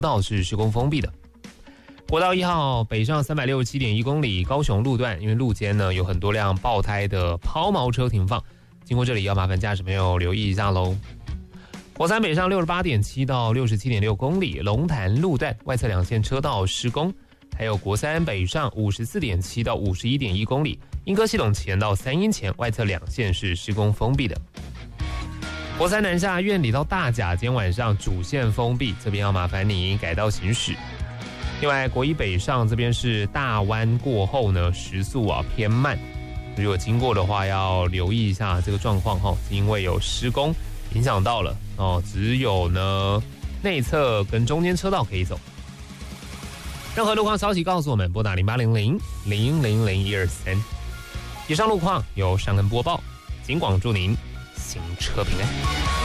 道是施工封闭的。国道1号北上367.1公里，高雄路段因为路肩呢有很多辆爆胎的抛锚车停放，经过这里要麻烦驾驶朋友留意一下喽。国三北上68.7到67.6公里，龙潭路段外侧2线车道施工，还有国三北上54.7到51.1公里，莺歌系统前到三鶯前外侧2线是施工封闭的。国三南下苑里到大甲，今天晚上主线封闭，这边要麻烦你改道行驶。另外，国一北上这边是大弯过后呢，时速偏慢，如果经过的话要留意一下这个状况哈，因为有施工影响到了哦，只有呢内侧跟中间车道可以走。任何路况消息告诉我们，拨打0800-000-123。以上路况由尚恩播报，警广祝您行车平安。